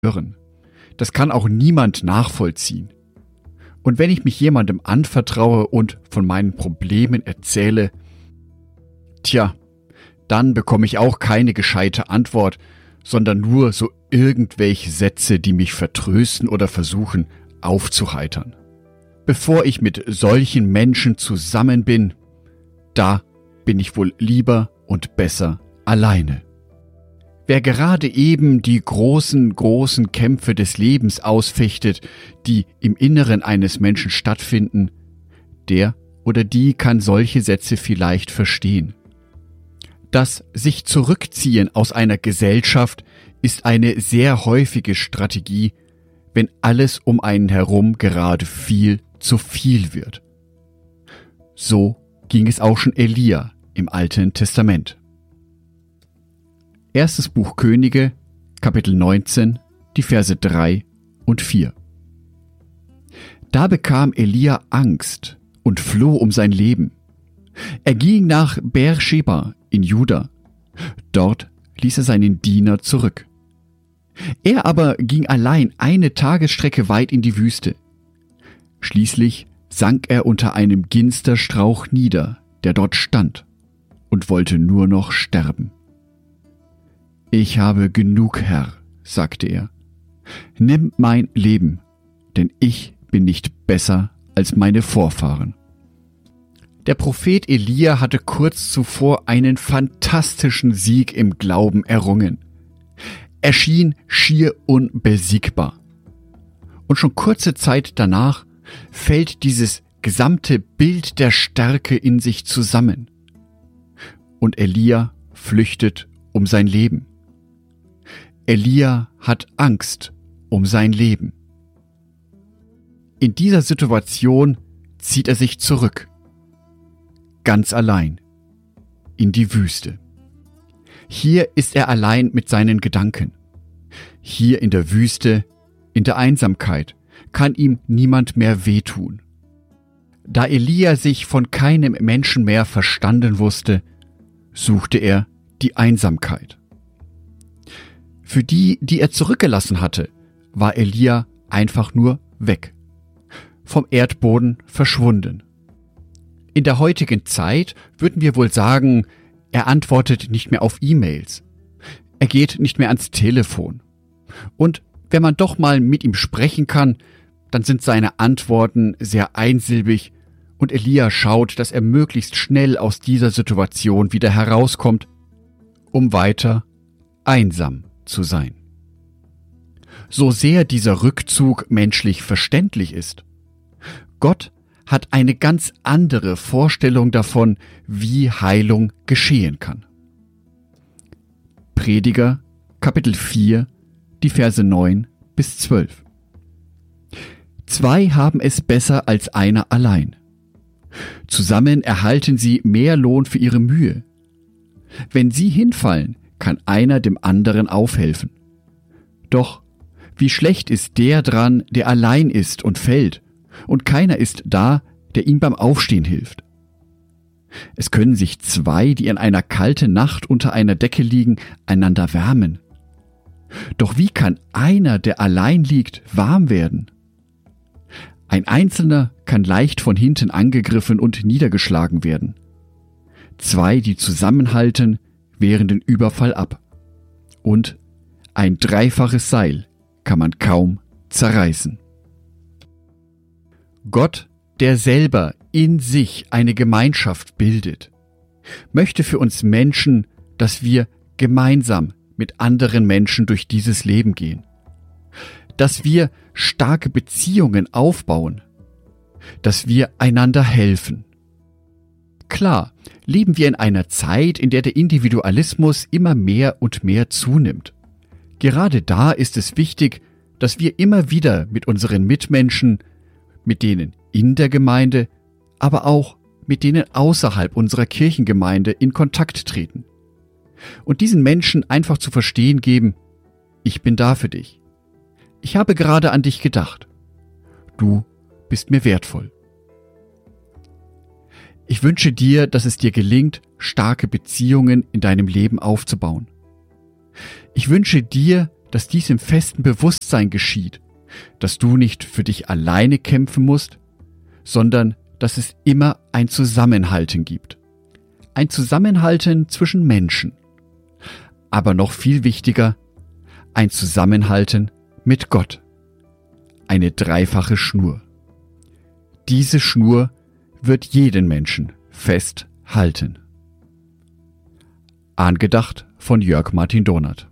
hören. Das kann auch niemand nachvollziehen. Und wenn ich mich jemandem anvertraue und von meinen Problemen erzähle, dann bekomme ich auch keine gescheite Antwort, sondern nur so irgendwelche Sätze, die mich vertrösten oder versuchen aufzuheitern. Bevor ich mit solchen Menschen zusammen bin, da bin ich wohl lieber und besser alleine. Wer gerade eben die großen Kämpfe des Lebens ausfechtet, die im Inneren eines Menschen stattfinden, der oder die kann solche Sätze vielleicht verstehen. Das sich zurückziehen aus einer Gesellschaft ist eine sehr häufige Strategie, wenn alles um einen herum gerade viel zu viel wird. So ging es auch schon Elia im Alten Testament. Erstes Buch Könige, Kapitel 19, die Verse 3 und 4. Da bekam Elia Angst und floh um sein Leben. Er ging nach Beersheba in Juda. Dort ließ er seinen Diener zurück. Er aber ging allein eine Tagesstrecke weit in die Wüste. Schließlich sank er unter einem Ginsterstrauch nieder, der dort stand, und wollte nur noch sterben. »Ich habe genug, Herr«, sagte er. »Nimm mein Leben, denn ich bin nicht besser als meine Vorfahren.« Der Prophet Elia hatte kurz zuvor einen fantastischen Sieg im Glauben errungen. Er schien schier unbesiegbar. Und schon kurze Zeit danach fällt dieses gesamte Bild der Stärke in sich zusammen. Und Elia flüchtet um sein Leben. Elia hat Angst um sein Leben. In dieser Situation zieht er sich zurück, ganz allein, in die Wüste. Hier ist er allein mit seinen Gedanken. Hier in der Wüste, in der Einsamkeit, kann ihm niemand mehr wehtun. Da Elia sich von keinem Menschen mehr verstanden wusste, suchte er die Einsamkeit. Für die, die er zurückgelassen hatte, war Elia einfach nur weg, vom Erdboden verschwunden. In der heutigen Zeit würden wir wohl sagen, er antwortet nicht mehr auf E-Mails. Er geht nicht mehr ans Telefon. Und wenn man doch mal mit ihm sprechen kann, dann sind seine Antworten sehr einsilbig und Elia schaut, dass er möglichst schnell aus dieser Situation wieder herauskommt, um weiter einsam zu sein. So sehr dieser Rückzug menschlich verständlich ist, Gott hat eine ganz andere Vorstellung davon, wie Heilung geschehen kann. Prediger, Kapitel 4, die Verse 9 bis 12. 2 haben es besser als einer allein. Zusammen erhalten sie mehr Lohn für ihre Mühe. Wenn sie hinfallen, kann einer dem anderen aufhelfen. Doch wie schlecht ist der dran, der allein ist und fällt, und keiner ist da, der ihm beim Aufstehen hilft. Es können sich 2, die in einer kalten Nacht unter einer Decke liegen, einander wärmen. Doch wie kann einer, der allein liegt, warm werden? Ein Einzelner kann leicht von hinten angegriffen und niedergeschlagen werden. 2, die zusammenhalten, wehren den Überfall ab. Und ein 3-faches Seil kann man kaum zerreißen. Gott, der selber in sich eine Gemeinschaft bildet, möchte für uns Menschen, dass wir gemeinsam mit anderen Menschen durch dieses Leben gehen, dass wir starke Beziehungen aufbauen, dass wir einander helfen. Klar, leben wir in einer Zeit, in der der Individualismus immer mehr und mehr zunimmt. Gerade da ist es wichtig, dass wir immer wieder mit unseren Mitmenschen, mit denen in der Gemeinde, aber auch mit denen außerhalb unserer Kirchengemeinde in Kontakt treten. Und diesen Menschen einfach zu verstehen geben, ich bin da für dich. Ich habe gerade an dich gedacht. Du bist mir wertvoll. Ich wünsche dir, dass es dir gelingt, starke Beziehungen in deinem Leben aufzubauen. Ich wünsche dir, dass dies im festen Bewusstsein geschieht, dass du nicht für dich alleine kämpfen musst, sondern dass es immer ein Zusammenhalten gibt. Ein Zusammenhalten zwischen Menschen. Aber noch viel wichtiger, ein Zusammenhalten mit Gott. Eine dreifache Schnur. Diese Schnur wird jeden Menschen festhalten. Angedacht von Jörg Martin Donath.